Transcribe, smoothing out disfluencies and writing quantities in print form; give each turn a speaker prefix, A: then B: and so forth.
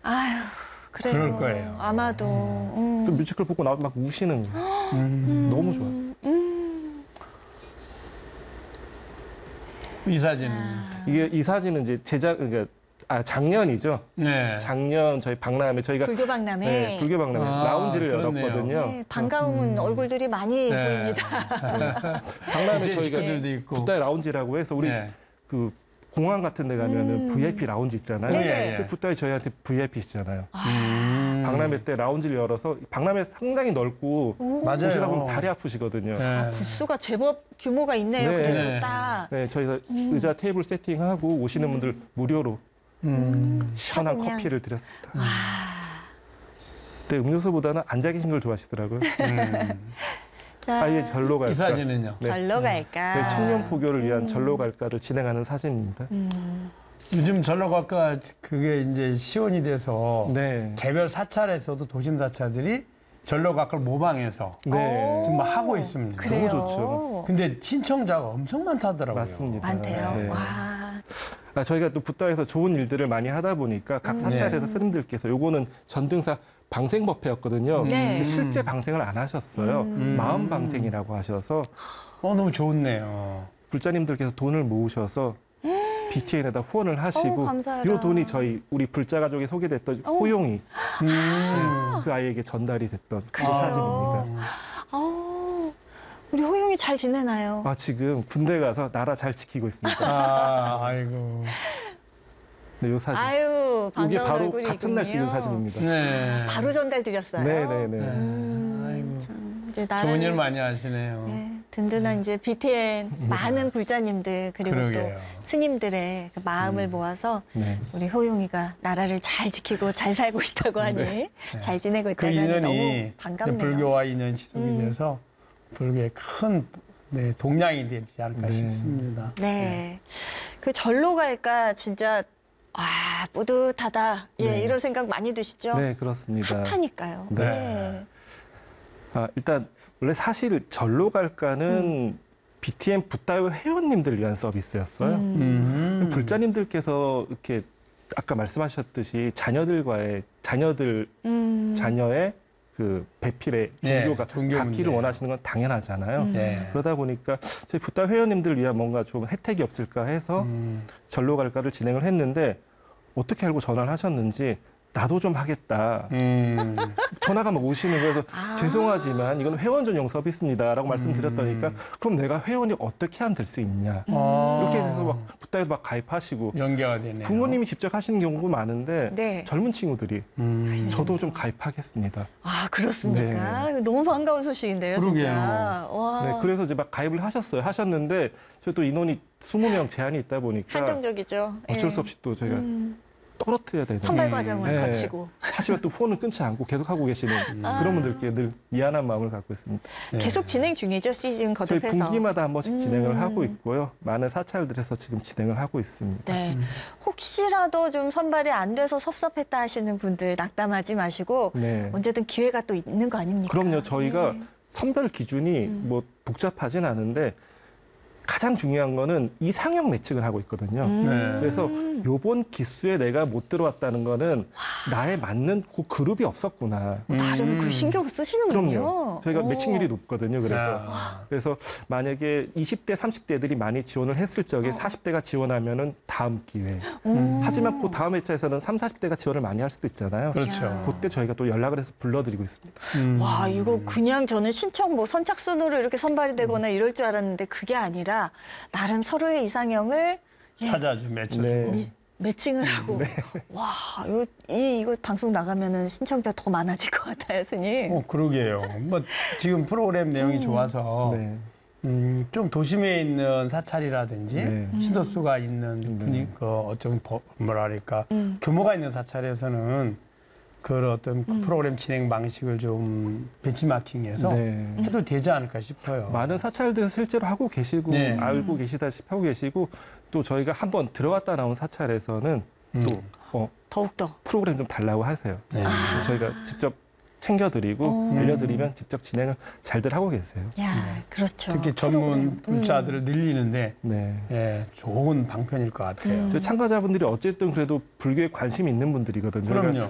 A: 아유, 그래요.
B: 그럴 거예요.
A: 아마도.
C: 또 뮤지컬 보고 나면 막 우시는 거예요. 너무 좋았어.
B: 이 사진은
C: 이게 이 사진은 이제 그러니까 작년이죠.
B: 네.
C: 작년 저희 박람회 저희가
A: 불교 박람회.
C: 네, 불교 박람회 라운지를
B: 그렇네요.
C: 열었거든요.
A: 네, 반가운 얼굴들이 많이
B: 네.
A: 보입니다.
C: 박람회
B: 이제
C: 저희가
B: 식구들도 있고.
C: 붓다의 라운지라고 해서 우리
B: 네.
C: 그 공항 같은 데 가면은 VIP 라운지 있잖아요.
A: 네네.
C: 그 붓다이 저희한테 VIP시잖아요.
B: 음.
C: 박람회 때 라운지를 열어서 박람회 상당히 넓고
B: 맞아요.
C: 오시다 보면 다리 아프시거든요.
B: 네.
A: 아, 부스가 제법 규모가 있네요.
C: 네.
A: 그래도
B: 네.
A: 딱.
C: 네, 저희가 의자 테이블 세팅하고 오시는 분들 무료로 시원한
A: 그냥.
C: 커피를 드렸습니다.
A: 와.
C: 근데 음료수보다는 앉아 계신 걸 좋아하시더라고요.
A: 자,
C: 아예 절로 갈까.
B: 이 사진은요?
C: 네.
A: 절로 갈까?
C: 저희 청년 포교를 위한 절로 갈까를 진행하는 사진입니다.
B: 요즘 절로 갈까 그게 이제 시원이 돼서
C: 네.
B: 개별 사찰에서도 도심 사찰들이 절로 갈까를 모방해서
C: 네.
B: 지금 막 하고 있습니다.
A: 그래요.
C: 너무 좋죠.
B: 근데 신청자가 엄청 많다더라고요.
C: 맞습니다.
A: 많대요.
C: 네.
A: 와.
C: 저희가 또 붓다에서 좋은 일들을 많이 하다 보니까 각 사찰에서 스님들께서 요거는 전등사 방생법회였거든요.
A: 네.
C: 근데 실제 방생을 안 하셨어요. 마음 방생이라고 하셔서
B: 너무 좋네요.
C: 불자님들께서 돈을 모으셔서 BTN에다 후원을 하시고
A: 감사해라.
C: 이 돈이 저희 우리 불자 가족에 소개됐던 호용이 그 아이에게 전달이 됐던 그
A: 그래요?
C: 사진입니다.
A: 아우, 우리 호용이 잘 지내나요?
C: 지금 군대 가서 나라 잘 지키고 있습니다.
B: 아이고.
C: 네, 이 사진.
A: 아유,
C: 이게
A: 반가운
C: 바로
A: 얼굴이군요.
C: 같은 날 찍은 사진입니다.
B: 네.
A: 바로 전달드렸어요.
C: 네네네.
B: 아이고.
A: 이제
B: 좋은 일 많이 하시네요.
A: 네, 든든한 이제 BTN 많은 불자님들 그리고
B: 그러게요.
A: 또 스님들의 그 마음을 모아서
C: 네.
A: 우리 호용이가 나라를 잘 지키고 잘 살고 있다고 하니 잘 지내고
B: 그
A: 있다니 너무
B: 인연이
A: 반갑네요.
B: 불교와 인연 지속이 돼서 불교의 큰 동량이 되지 않을까
C: 네.
B: 싶습니다.
A: 네, 그 절로 갈까 진짜 뿌듯하다. 예,
C: 네.
A: 이런 생각 많이 드시죠?
C: 네, 그렇습니다.
A: 핫하니까요.
C: 네.
A: 네.
C: 일단 원래 사실 절로 갈까는 BTN 붓다요 회원님들 위한 서비스였어요. 불자님들께서 이렇게 아까 말씀하셨듯이 자녀의 그 배필의
B: 네,
C: 종교가
B: 종교
C: 갖기를
B: 문제.
C: 원하시는 건 당연하잖아요.
B: 네.
C: 그러다 보니까 저희 붓다 회원님들 위한 뭔가 좀 혜택이 없을까 해서 절로 갈까를 진행을 했는데 어떻게 알고 전화를 하셨는지 나도 좀 하겠다. 전화가 막 오시는 거여서 죄송하지만 이건 회원 전용 서비스입니다라고 말씀드렸더니까 그럼 내가 회원이 어떻게 하면 될 수 있냐. 이렇게 해서 막 붓다에도 막 가입하시고
B: 연계가 되네요.
C: 부모님이 직접 하시는 경우도 많은데
A: 네.
C: 젊은 친구들이 저도 좀 가입하겠습니다.
A: 아, 그렇습니까?
C: 네.
A: 너무 반가운 소식인데요,
B: 그러게요.
A: 진짜. 와.
C: 네, 그래서 이제 막 가입을 하셨는데 저희 또 인원이 20명 제한이 있다 보니까
A: 한정적이죠.
C: 어쩔 수
A: 예.
C: 없이 또 저희가 떨어뜨려야 되는
A: 선발 과정을
C: 네.
A: 거치고.
C: 하지만 또 후원은 끊지 않고 계속 하고 계시는 그런 분들께 늘 미안한 마음을 갖고 있습니다.
B: 네.
A: 계속 진행 중이죠, 시즌
C: 저희
A: 거듭해서.
C: 분기마다 한 번씩 진행을 하고 있고요. 많은 사찰들에서 지금 진행을 하고 있습니다.
A: 네. 혹시라도 좀 선발이 안 돼서 섭섭했다 하시는 분들 낙담하지 마시고
C: 네.
A: 언제든 기회가 또 있는 거 아닙니까?
C: 그럼요. 저희가
A: 네.
C: 선별 기준이 뭐 복잡하진 않은데 가장 중요한 거는 이상형 매칭을 하고 있거든요.
B: 네.
C: 그래서 요번 기수에 내가 못 들어왔다는 거는 나에 맞는 그 그룹이 없었구나.
A: 나름 그 신경 쓰시는군요.
C: 그럼요. 저희가
A: 오.
C: 매칭률이 높거든요. 그래서
B: 야.
C: 그래서 만약에 20대, 30대들이 많이 지원을 했을 적에 40대가 지원하면은 다음 기회. 하지만 그 다음 회차에서는 30, 40대가 지원을 많이 할 수도 있잖아요.
B: 그렇죠.
C: 그때 저희가 또 연락을 해서 불러드리고 있습니다.
A: 와, 이거 그냥 저는 신청 뭐 선착순으로 이렇게 선발이 되거나 이럴 줄 알았는데 그게 아니라 나름 서로의 이상형을
B: 찾아주 맺혀주고.
C: 네.
A: 매칭을 하고. 와, 이거 방송 나가면은 신청자 더 많아질 것 같아요, 스님.
B: 그러게요. 뭐 지금 프로그램 내용이 좋아서
C: 네.
B: 좀 도심에 있는 사찰이라든지
C: 네.
B: 신도수가 있는 분이 어떤 뭐랄까 규모가 있는 사찰에서는 그 어떤 프로그램 진행 방식을 좀 벤치마킹해서
C: 네.
B: 해도 되지 않을까 싶어요.
C: 많은 사찰들 실제로 하고 계시고
B: 네.
C: 알고 계시다시피 하고 계시고 또 저희가 한번 들어왔다 나온 사찰에서는 또
A: 더욱더.
C: 프로그램 좀 달라고 하세요.
B: 네.
C: 저희가 직접 챙겨드리고 알려드리면 직접 진행을 잘들 하고 계세요.
A: 야, 그렇죠.
B: 특히 전문
A: 프로그램.
B: 불자들을 늘리는데
C: 네.
B: 좋은 방편일 것 같아요.
C: 저희 참가자분들이 어쨌든 그래도 불교에 관심이 있는 분들이거든요.
B: 그럼요.
C: 저희가